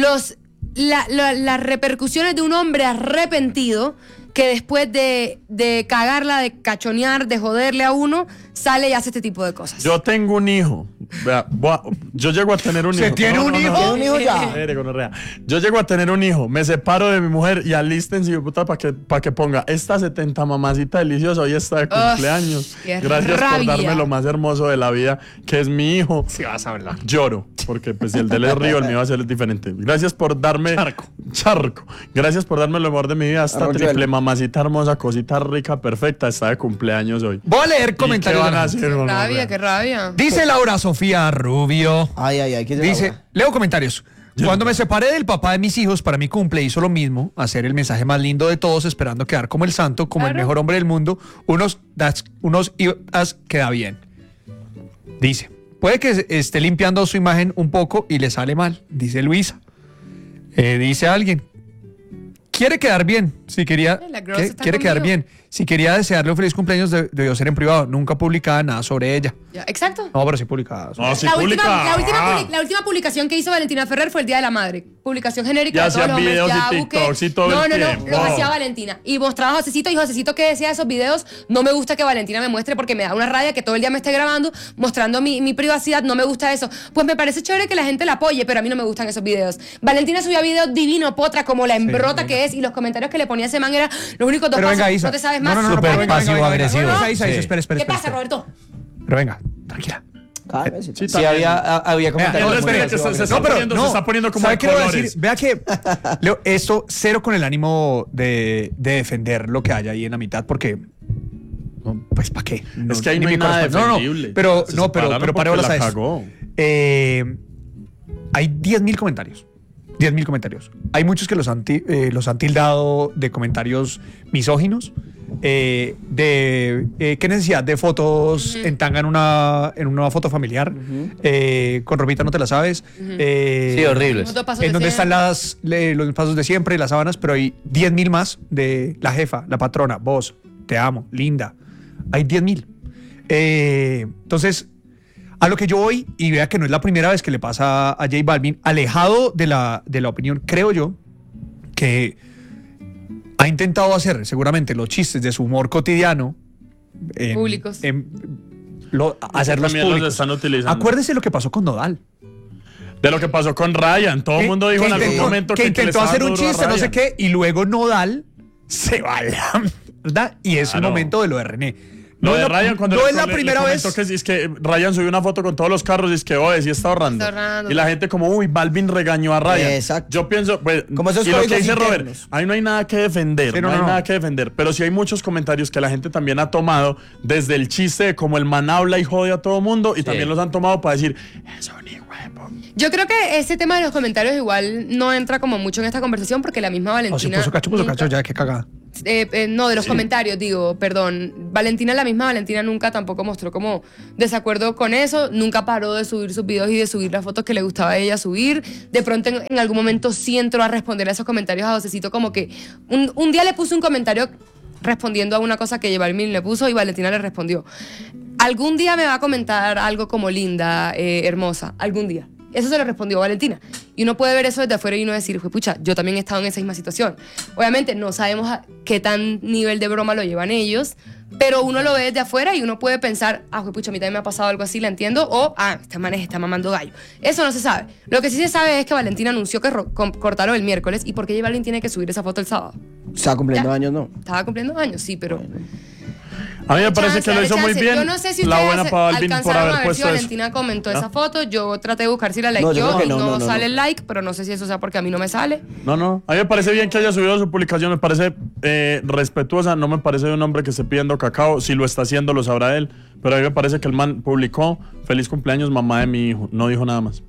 las repercusiones de un hombre arrepentido que después de cagarla, de cachonear, de joderle a uno, sale y hace este tipo de cosas. Yo tengo un hijo. Vea, yo llego a tener un hijo. ¿Se tiene un hijo? ¿Tiene un hijo ya? Espere, gonorrea. Yo llego a tener un hijo, me separo de mi mujer y alístense, puta, para que ponga esta 70 mamacita deliciosa, hoy está de cumpleaños. qué Gracias rabia. por darme lo más hermoso de la vida, que es mi hijo. Sí vas a hablar. Lloro, porque pues si el de él es río, el mío va a ser diferente. Gracias por darme... Charco. Gracias por darme lo mejor de mi vida. Esta Arroyuelo. triple mamacita hermosa, cosita rica, perfecta, está de cumpleaños hoy. Voy a leer ¿Y comentarios. qué de van a la hacer, gente. gonorrea? Qué rabia. Dice Laura Sofía Rubio. Ay, ¿qué es de Dice, Laura? leo comentarios. Cuando me separé del papá de mis hijos para mi cumple hizo lo mismo, hacer el mensaje más lindo de todos, esperando quedar como el santo, como el Claro. mejor hombre del mundo. Unos queda bien. Dice, puede que esté limpiando su imagen un poco y le sale mal, dice Luisa. Dice alguien, quiere quedar bien, si quería, La girl está quiere quedar conmigo. bien. Si quería desearle un feliz cumpleaños debió ser en privado, nunca publicaba nada sobre ella. Ya, exacto. No, pero sí publicaba. No, sí, La pública. última publicación que hizo Valentina Ferrer fue el Día de la Madre. Publicación genérica Ya de todos hacían los hombres. videos Ya y busqué. TikToks y todo No, el no, tiempo. los hacía Valentina. Y mostraba a Josecito, y Josecito que decía de esos videos, no me gusta que Valentina me muestre porque me da una rabia que todo el día me esté grabando, mostrando mi privacidad, no me gusta eso. Pues me parece chévere que la gente la apoye, pero a mí no me gustan esos videos. Valentina subía videos divino, potra, como la embrota que es, y los comentarios que le ponía ese man eran los únicos dos Pero pasos. venga, Isa. No te sabes No, más. no, no, Súper pero venga, venga, pasivo-agresivo. venga, venga, Isa, Sí. Isa, espera. ¿Qué pasa, Roberto? Pero venga, tranquila. Cálmese. Sí, Sí, había Él comentarios. muy espera que se agresivos. está poniendo como ¿sabe de qué le voy a colores. decir? Vea que Leo, esto cero con el ánimo de defender lo que hay ahí en la mitad, porque no, pues ¿para qué? Es que ahí ni no hay me nada corresponde. defendible. pero Se no, separaron pero pare porque bolas a la eso. cagó. Hay 10.000 comentarios. 10.000 comentarios. Hay muchos que los han tildado de comentarios misóginos. ¿Qué necesidad de fotos en tanga en una foto familiar? Con ropita no te la sabes. Sí, horribles. Dos pasos En de donde están siempre. los pasos de siempre, las sábanas, pero hay 10.000 más de la jefa, la patrona, vos, te amo, linda. Hay 10.000. Entonces, a lo que yo voy, y vea que no es la primera vez que le pasa a J Balvin, alejado de la opinión, creo yo, que ha intentado hacer seguramente los chistes de su humor cotidiano Públicos. hacerlos También los públicos. están utilizando. Acuérdese lo que pasó con Nodal. De lo que pasó con Ryan. Todo el mundo dijo en algún momento que le intentó estaba hacer un duro a chiste, no sé Ryan. qué, y luego Nodal se va a la ¿verdad? Y es un Claro. momento de lo de René. Lo de es Ryan, cuando no le- es la le primera comentó vez. que es que Ryan subió una foto con todos los carros y es que, oye, sí está ahorrando. Está ahorrando. Y la gente como, uy, Balvin regañó a Ryan. Exacto. Yo pienso, pues, Como esos y lo que códigos dice Robert, internos. ahí no hay nada que defender, Sí, no no, hay no. nada que defender, pero sí hay muchos comentarios que la gente también ha tomado desde el chiste de cómo el man habla y jode a todo mundo y también los han tomado para decir, es un hijo de puta". Yo creo que ese tema de los comentarios igual no entra como mucho en esta conversación porque la misma O Valentina... si puso nunca- cacho, ya, qué cagada. No, de los comentarios, digo, perdón. La misma Valentina nunca tampoco mostró como desacuerdo con eso, nunca paró de subir sus videos y de subir las fotos que le gustaba a ella subir. De pronto en algún momento sí entró a responder a esos comentarios a Josecito, como que un día le puso un comentario respondiendo a una cosa que J Balvin le puso y Valentina le respondió. Algún día me va a comentar algo como linda, hermosa, algún día. Eso se lo respondió Valentina. Y uno puede ver eso desde afuera y uno decir, pucha, yo también he estado en esa misma situación. Obviamente no sabemos a qué tan nivel de broma lo llevan ellos, pero uno lo ve desde afuera y uno puede pensar, pucha, a mí también me ha pasado algo así, la entiendo, o, esta man está mamando gallo. Eso no se sabe. Lo que sí se sabe es que Valentina anunció que cortaron el miércoles y por qué J Balvin tiene que subir esa foto el sábado. Estaba cumpliendo Ya. años, ¿no? Estaba cumpliendo años, sí, pero... A mí me parece que lo hizo muy bien. Yo no sé si la buena ustedes para Balvin por alcanzaron haber a ver si puesto eso. Valentina comentó esa foto. Yo traté de buscar si la No, yo likeó creo que y no, no sale el like, pero no sé si eso sea porque a mí no me sale. No, a mí me parece bien que haya subido su publicación, me parece respetuosa, no me parece de un hombre que esté pidiendo cacao, si lo está haciendo lo sabrá él, pero a mí me parece que el man publicó, feliz cumpleaños mamá de mi hijo, no dijo nada más.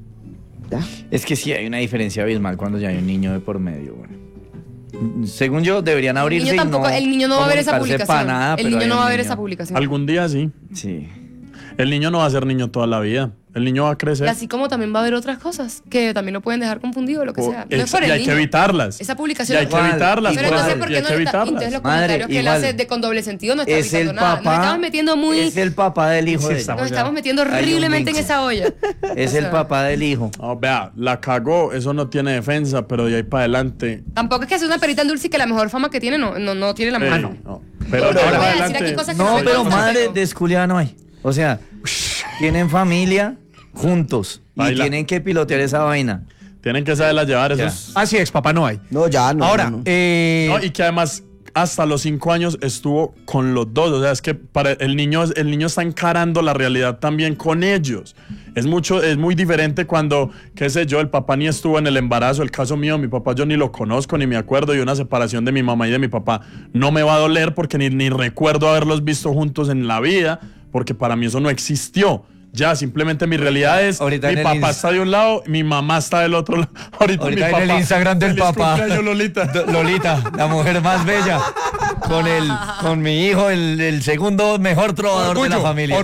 Es que sí hay una diferencia abismal cuando ya hay un niño de por medio, bueno. Según yo, deberían abrirse. El niño no va a ver esa publicación. Nada, el niño no va a ver esa publicación. Algún día sí. Sí. El niño no va a ser niño toda la vida. El niño va a crecer. Y así como también va a haber otras cosas que también lo pueden dejar confundido, lo que sea. No es por y el hay niño. que evitarlas. Esa publicación. Y hay que evitarlas. Pero entonces, ¿por qué no entonces los comentarios que él igual. hace con doble sentido no está Es el evitando nada? papá. Nos estamos metiendo muy. Es el papá del hijo de ella. Nos estamos metiendo horriblemente en esa olla. Es el papá del hijo. No, vea, la cagó, eso no tiene defensa, pero de ahí para adelante. Tampoco es que sea una perita en dulce y que la mejor fama que tiene no tiene la mejor. No. Pero No, ahora voy a para decir aquí adelante. cosas que No, me pero gustan, madre pero- desculiada no hay. O sea, tienen familia juntos y Baila. tienen que pilotear esa vaina. Tienen que saberla llevar, eso Ya. es. Así es, papá, no hay. No, ya no. Ahora, no. No, y que además hasta los 5 años estuvo con los dos. O sea, es que para el niño está encarando la realidad también con ellos. Es muy diferente cuando, qué sé yo, el papá ni estuvo en el embarazo. El caso mío, mi papá yo ni lo conozco, ni me acuerdo, y una separación de mi mamá y de mi papá no me va a doler porque ni recuerdo haberlos visto juntos en la vida, porque para mí eso no existió. Ya, simplemente mi realidad es, Ahorita mi en el papá está de un lado, mi mamá está del otro lado. Ahorita mi Ahorita en papá. el Instagram del Feliz papá. cumpleaños, Lolita. Lolita, la mujer más bella. Con mi hijo, el segundo mejor trovador de la familia.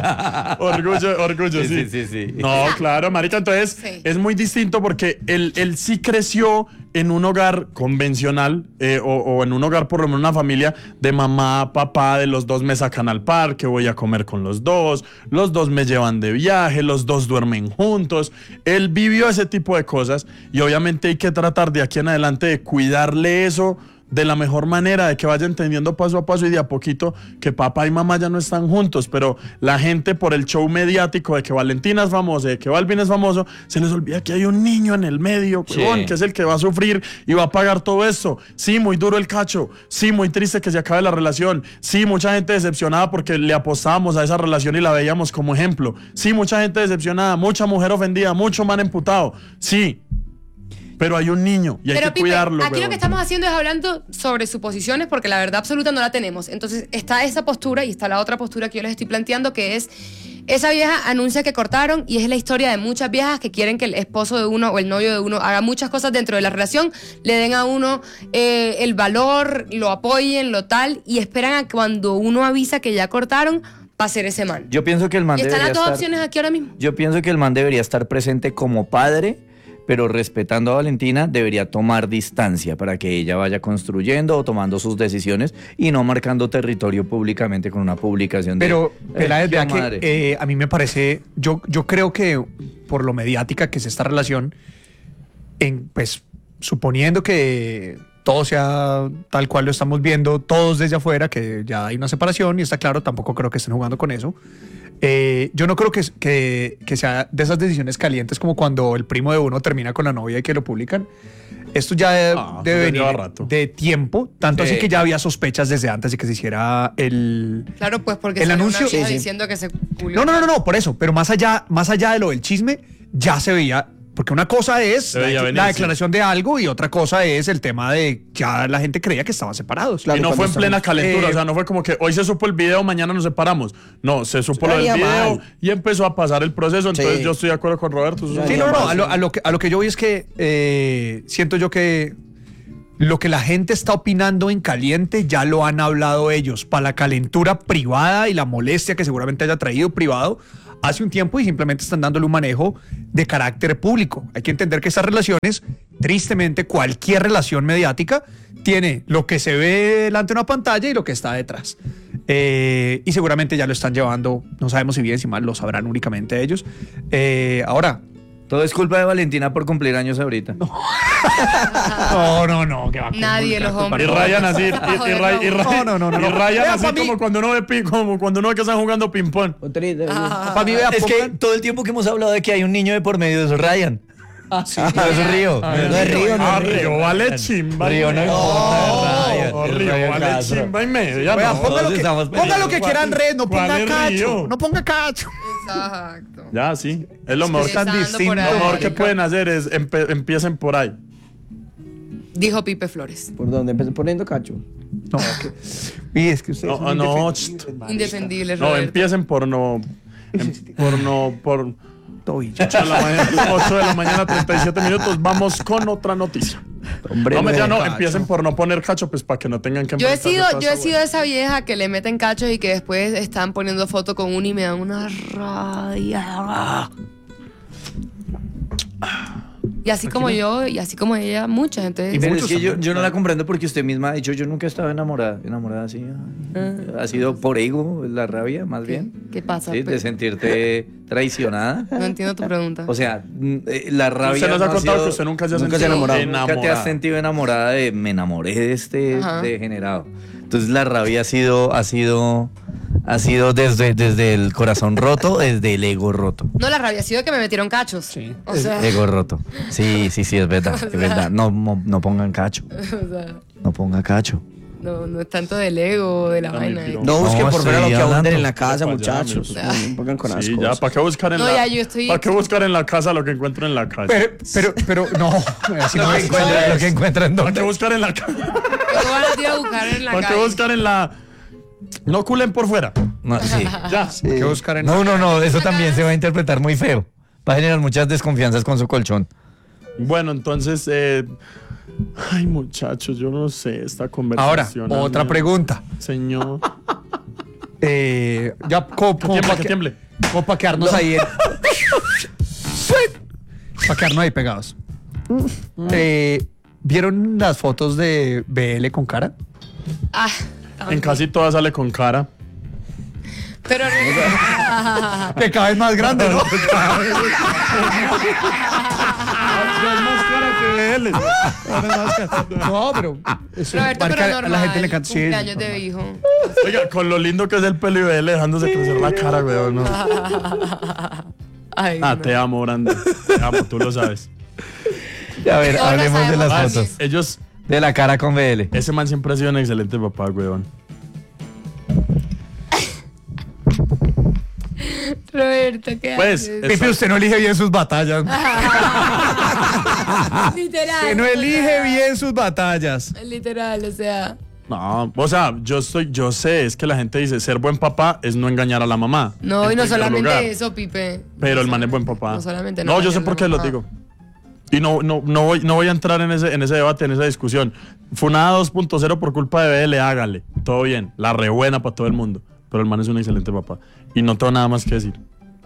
Orgullo, sí. Sí. No, claro, marica, entonces Sí. es muy distinto porque él sí creció en un hogar convencional o en un hogar, por lo menos una familia de mamá, papá, de los dos me sacan al parque, voy a comer con los dos me llevan de viaje, los dos duermen juntos. Él vivió ese tipo de cosas y obviamente hay que tratar de aquí en adelante de cuidarle eso de la mejor manera, de que vaya entendiendo paso a paso y de a poquito que papá y mamá ya no están juntos, pero la gente por el show mediático de que Valentina es famosa, de que Balvin es famoso, se les olvida que hay un niño en el medio, huevón, que es el que va a sufrir y va a pagar todo esto. Sí, muy duro el cacho, sí, muy triste que se acabe la relación, sí, mucha gente decepcionada porque le apostábamos a esa relación y la veíamos como ejemplo, sí, mucha gente decepcionada, mucha mujer ofendida, mucho man emputado, sí. Pero hay un niño y hay Pero que Pipe, cuidarlo. aquí lo huevón. que estamos haciendo es hablando sobre suposiciones porque la verdad absoluta no la tenemos. Entonces está esa postura y está la otra postura que yo les estoy planteando, que es esa vieja anuncia que cortaron y es la historia de muchas viejas que quieren que el esposo de uno o el novio de uno haga muchas cosas dentro de la relación, le den a uno el valor, lo apoyen, lo tal, y esperan a cuando uno avisa que ya cortaron para hacer ese man. Yo pienso que el man Y están debería las dos estar- opciones aquí ahora mismo. Yo pienso que el man debería estar presente como padre, pero respetando a Valentina, debería tomar distancia para que ella vaya construyendo o tomando sus decisiones y no marcando territorio públicamente con una publicación Pero, Peláez, vea madre. que a mí me parece, yo creo que por lo mediática que es esta relación, pues suponiendo que todo sea tal cual lo estamos viendo todos desde afuera, que ya hay una separación y está claro, tampoco creo que estén jugando con eso. Yo no creo que sea de esas decisiones calientes como cuando el primo de uno termina con la novia y que lo publican. Esto ya debe ya venir lleva rato. de tiempo, tanto Sí. así que ya había sospechas desde antes de que se hiciera el... Claro, pues porque El salió anuncio- una vieja Sí, sí. diciendo que se culió. No, por eso. Pero más allá de lo del chisme, ya se veía. Porque una cosa es Se veía venir, la sí. declaración de algo y otra cosa es el tema de ya la gente creía que estaban separados. Claro, Y no cuando fue en plena estamos- calentura, o sea, no fue como que hoy se supo el video, mañana nos separamos. No, se supo lo del Estaría video mal. y empezó a pasar el proceso, entonces Sí. yo estoy de acuerdo con Roberto. eso es Sí, una no, base. a lo que yo voy es que siento yo que lo que la gente está opinando en caliente ya lo han hablado ellos. Para la calentura privada y la molestia que seguramente haya traído privado hace un tiempo y simplemente están dándole un manejo de carácter público. Hay que entender que estas relaciones, tristemente, cualquier relación mediática tiene lo que se ve delante de una pantalla y lo que está detrás. Y seguramente ya lo están llevando, no sabemos si bien, si mal, lo sabrán únicamente ellos. Ahora, Todo es culpa de Valentina por cumplir años ahorita. no, que va a Nadie, los Y hombres. rayan así, y No. rayan Vea, así pa' mí- como cuando uno ve como cuando uno ve que están jugando ping-pong. Otra idea. para mí, vea, Es que todo el tiempo que hemos hablado de que hay un niño de por medio de eso, Ryan. Sí, no es Río. No es Río, no es Río. Río vale chimba. Río no No, Río vale Castro. chimba y media. Vea, no. ponga lo que quieran red, no ¿Cuál ponga es cacho. Río? No ponga cacho. Exacto. Ya, sí. Es lo mejor, tan Empezando distinto. por ahí. lo mejor que pueden hacer es empiecen por ahí. Dijo Pipe Flores. ¿Por dónde empecé poniendo cacho? No, y es que ustedes No, son no, indefendibles. Indefendible, No, Roberto. empiecen por 8 de la mañana, 8 de la mañana, 37 minutos. Vamos con otra noticia. Hombre, No, ya no, cacho. empiecen por no poner cacho, pues para que no tengan que Yo he enfrentarse sido, a toda yo he esa sido esa vieja que le meten cachos y que después están poniendo foto con uno y me dan una rabia. Y así como yo, y así como ella, muchas. Entonces, Pero es que yo no la comprendo porque usted misma ha dicho, yo nunca he estado enamorada así. Ha sido por ego, la rabia, más bien. ¿qué pasa? Sí, de Pues, sentirte traicionada. no entiendo tu pregunta. O sea, la rabia. Usted nos ha no contado sido- que usted nunca se ha nunca sentido se ha enamorado. Nunca te has sentido enamorada de me enamoré de este Ajá. degenerado. Entonces la rabia ha sido desde el corazón roto, desde el ego roto. No, la rabia ha sido que me metieron cachos. Sí. O sea, Ego roto. Sí, es verdad, es verdad. No pongan cacho. o sea, No ponga cacho. no es tanto del ego, de la No, vaina. mi piro. No busquen No, por fuera lo estoy que abunden hablando. en la casa, Para allá, muchachos. mira. No pongan con las Sí, ya, cosas. ¿para qué buscar en No, la ya, yo estoy- ¿Para qué buscar en la casa lo que encuentro en la calle? Pero, no. Así no es. Lo que encuentran ¿Para qué donde. buscar en la calle? ¿Cómo van a ir a buscar en la ¿Para qué calle? buscar en la No culen por fuera? No, sí. Ya. ¿Qué buscar en No, eso también se va a interpretar muy feo. Va a generar muchas desconfianzas con su colchón. Bueno, entonces ay, muchachos, yo no sé esta Ahora, conversación. otra pregunta. Señor. Ya, como Que tiemble. para quedarnos ahí. Para quedarnos ahí pegados. ¿Vieron las fotos de BL con cara? Ah, En casi todas sale con cara. pero Que cada vez más grande, ¿no? No, pero eso Roberto, marca- pero normal. a la gente le encanta. Sí, Cumpleaños de hijo. Oiga, con lo lindo que es el pelo y vele dejándose crecer la cara, weón. ¿no? Ay, Ah, no. te amo, Brandon. Te amo, tú lo sabes. A ver, Todos lo hablemos de sabemos, las Dani. fotos. Ellos, De la cara con BL. ese man siempre ha sido un excelente papá, weón. Roberto, ¿qué Pues, haces? Pipe, usted no elige bien sus batallas. Literal. Que no o sea, elige bien sus batallas. Literal, o sea. No, o sea, yo sé, es que la gente dice, ser buen papá es no engañar a la mamá. No, en y no primer solamente lugar. eso, Pipe. Pero el man es buen papá. No solamente No, yo sé engañar por a qué la lo mamá. digo. Y no voy a entrar en ese debate, en esa discusión. Funada 2.0 por culpa de BL, hágale. Todo bien. La rebuena para todo el mundo. Pero el man es un excelente papá. Y no tengo nada más que decir.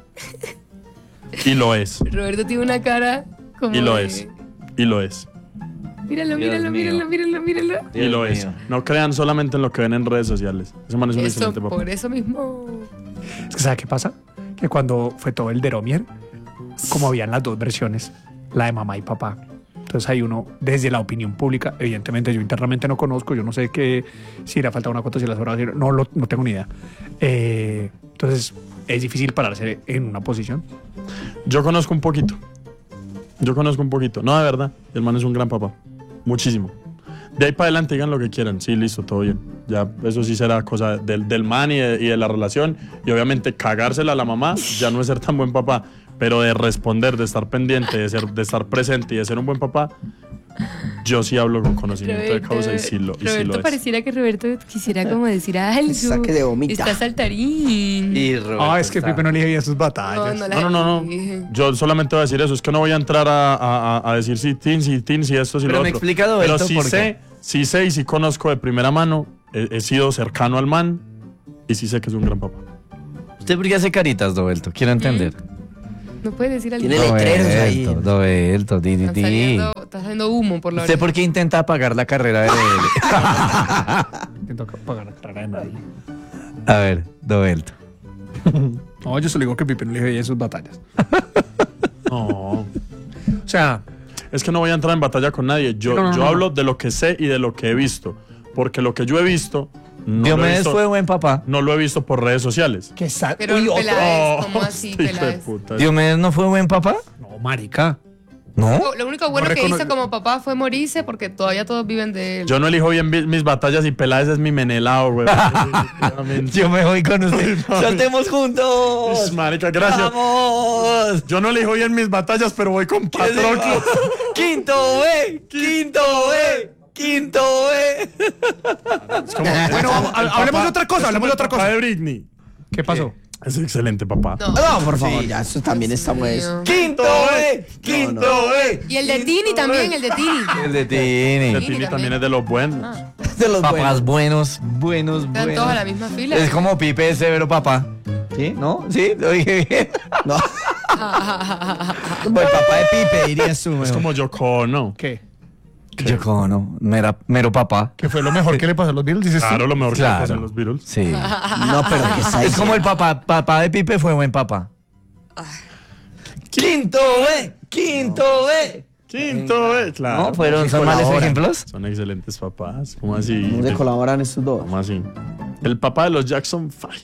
Y lo es. Roberto tiene una cara como. Y lo de- es. Y lo es. Míralo, Dios míralo, mío. míralo. Y lo es. No crean solamente en lo que ven en redes sociales. Ese man es un Eso, excelente papá. por eso mismo. Es que ¿sabe qué pasa? Que cuando fue todo el de Romier, como habían las dos versiones, la de mamá y papá. Entonces hay uno, desde la opinión pública, evidentemente yo internamente no conozco, yo no sé si le ha faltado una cuota, si las horas, no tengo ni idea. Entonces es difícil pararse en una posición. Yo conozco un poquito. No, de verdad. El man es un gran papá. Muchísimo. De ahí para adelante digan lo que quieran. Sí, listo, todo bien. Ya, eso sí será cosa del man y de la relación. Y obviamente cagársela a la mamá ya no es ser tan buen papá. Pero de responder, de estar pendiente, de estar presente y de ser un buen papá, yo sí hablo con conocimiento de causa y sí lo Roberto es. pareciera que Roberto quisiera como decir algo. Saque de gomita. Está saltarín. Y Roberto Ah, es que está- Pipe no elige bien sus batallas. No. Yo solamente voy a decir eso. Es que no voy a entrar a decir si tin, si esto, si Pero lo me otro. explica, Roberto, Pero sí por sé, sí sé y sí conozco de primera mano. He sido cercano al man y sí sé que es un gran papá. ¿Usted por qué hace caritas, Dovelto? Quiero entender. No puedes decir algo. Tiene letreros ahí. Dovelto, Está saliendo humo por la ¿Usted oreja. por qué intenta apagar la carrera de BL? Intento pagar la carrera de nadie. A ver, Dovelto. No, yo solo digo que Pipe no elige bien sus batallas. No. O sea, Es que no voy a entrar en batalla con nadie. Yo hablo de lo que sé y de lo que he visto. Porque lo que yo he visto, no lo he Diomedes visto, fue buen papá. no lo he visto por redes sociales. que Pero Uy, otro. Peláez, ¿cómo así, Este hijo de Peláez? puta. ¿Diomedes no fue buen papá? No, marica. ¿No? Lo único bueno que hizo como papá fue morirse porque todavía todos viven de él. Yo no elijo bien mis batallas y Peláez es mi Menelao, güey. Yo me voy con usted. ¡Saltemos juntos! Marica, gracias. ¡Vamos! Yo no elijo bien mis batallas, pero voy con Patroclo. ¡Quinto B! ¡Quinto B! ¡Quinto B! Bueno, hablemos de otra cosa, hablemos de otra Papá cosa. de Britney. ¿Qué pasó? Es excelente, papá. No. No, por favor, ya, eso también está muy... Mío. ¡Quinto B! ¡Quinto B! Y el de Tini también, el de Tini. El de El Tini. Tini también también. es de los buenos. De los Papás buenos. buenos. Están todos a la misma fila. Es como Pipe de Severo Papá. ¿Sí? ¿No? ¿Sí? ¿Lo dije bien? No. Como el papá de Pipe, dirías tú. Es mejor. como Yoko Ono. ¿Qué? Yo no. Mero papá. ¿Qué fue lo mejor que le pasó a los Beatles? Dices tú. Claro, lo mejor que le Claro. pasa a los Beatles. Sí. No, pero que está Es como el papá de Pipe fue buen papá. ¡Quinto B! ¡Quinto B! Quinto, claro. ¿No? ¿Son males colaboran. ejemplos? Son excelentes papás. ¿Cómo así? ¿Cómo se colaboran estos dos? ¿Cómo así? El papá de los Jackson 5.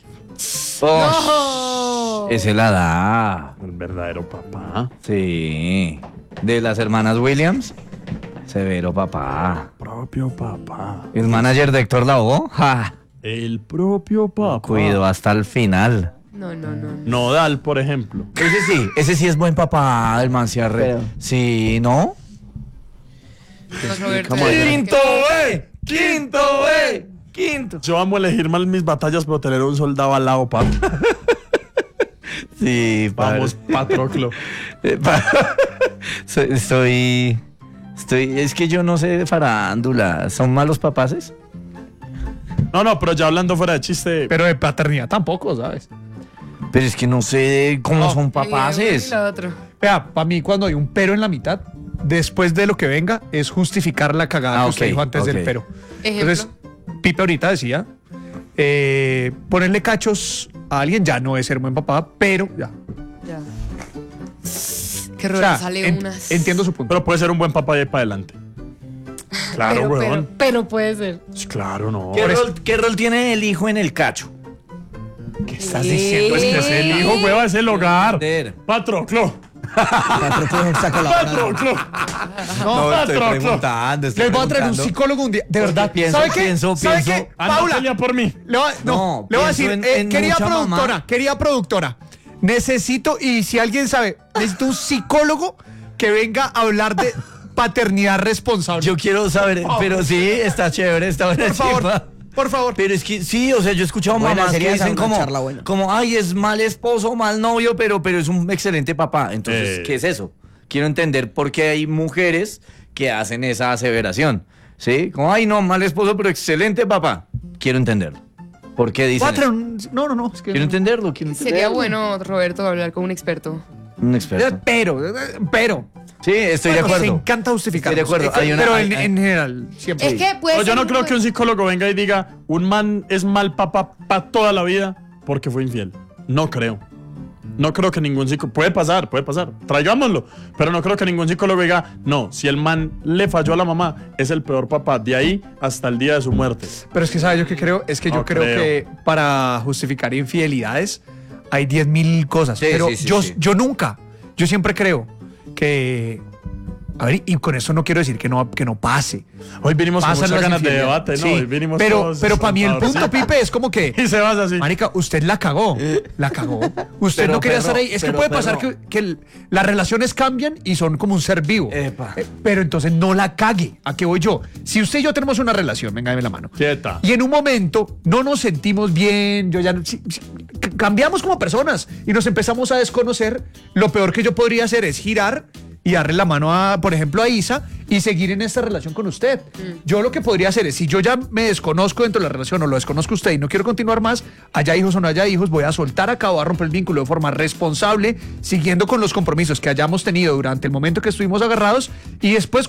Oh, ese la da. El verdadero papá. Sí. De las hermanas Williams. Severo papá. Propio papá. El manager de Héctor Lavoe. ¡Ja! El propio papá. Cuido hasta el final. No. Nodal, por ejemplo. Ese sí es buen papá, el man se arre. Pero- Sí, ¿no? No, Roberto, ¿Cómo? ya, ¡Quinto B! ¡Quinto B! ¡Quinto! Yo amo elegir mal mis batallas, pero tener un soldado al lado, papá. Sí, Vamos, Patroclo. Estoy. Es que yo no sé de farándula. ¿Son malos papaces? No, pero ya hablando fuera de chiste. Pero de paternidad tampoco, ¿sabes? Pero es que no sé cómo No. son uno papaces. y lo otro. Vea, para mí cuando hay un pero en la mitad, después de lo que venga, es justificar la cagada que usted ok, dijo antes del ok. pero. Ejemplo. Entonces, Pipe ahorita decía, ponerle cachos a alguien ya no es ser buen papá, pero ya. Ya. Que O Roberto sea, sale unas. entiendo su punto. Pero puede ser un buen papá de ahí para adelante. Claro, huevón. pero puede ser. Claro, no. ¿Qué rol tiene el hijo en el cacho? ¿Qué estás diciendo? Pues que es el hijo, hueva, es el hogar. entender. Patroclo. Patroclo está colaborando. Patroclo. No, Patroclo. les voy a traer un psicólogo un día. De verdad, pienso, ¿sabe qué? pienso, ¿Sabe pienso. qué? Anda, Paula, pelea por mí. le voy a pienso decir, en querida mucha productora, mamá. querida productora, necesito, y si alguien sabe, necesito un psicólogo que venga a hablar de paternidad responsable. Yo quiero saber, pero sí, está chévere, está buena Por favor, chimba. por favor. Pero es que sí, o sea, yo he escuchado Buena, mamás que sería esa dicen una charla buena. como, ay, es mal esposo, mal novio, pero es un excelente papá. Entonces, ¿qué es eso? Quiero entender por qué hay mujeres que hacen esa aseveración. ¿Sí? Como, ay, no, mal esposo, pero excelente papá. Quiero entenderlo. ¿Por qué Voy dicen a traer eso? un... No, es que... Quiero entenderlo, Sería bueno, Roberto, hablar con un experto. Un experto. Pero... Sí, estoy de Bueno, acuerdo. se encanta justificar. Estoy de acuerdo. Hay una- pero hay- en general, siempre. Es que puede No, yo ser no un creo buen- que un psicólogo venga y diga, un man es mal papá para toda la vida porque fue infiel. No creo. No creo que ningún psicólogo... Puede pasar. Traigámoslo. Pero no creo que ningún psicólogo diga, no, si el man le falló a la mamá, es el peor papá de ahí hasta el día de su muerte. Pero es que, ¿sabes yo qué creo? Es que yo No creo creo. que para justificar infidelidades hay 10.000 cosas. Sí, pero sí, sí, yo, sí. yo siempre creo que... A ver, y con eso no quiero decir que no pase. Hoy vinimos con Pasan muchas las ganas de infidelidades. debate, ¿no? Sí, Hoy vinimos pero todos para mí el punto, sentados. Pipe, es como que... Y se vas así. Marica, usted la cagó. La cagó. Usted Pero, no quería perro, estar ahí. Es que pero, puede pasar perro. que las relaciones cambian y son como un ser vivo. Epa. Pero entonces no la cague. ¿A qué voy yo? Si usted y yo tenemos una relación, venga, dame la mano. Quieta. Y en un momento no nos sentimos bien, yo ya no- cambiamos como personas y nos empezamos a desconocer. Lo peor que yo podría hacer es girar y darle la mano a, por ejemplo, a Isa y seguir en esta relación con usted. Yo lo que podría hacer es, si yo ya me desconozco dentro de la relación o lo desconozco usted y no quiero continuar más, haya hijos o no haya hijos, voy a soltar acá, voy a romper el vínculo de forma responsable, siguiendo con los compromisos que hayamos tenido durante el momento que estuvimos agarrados y después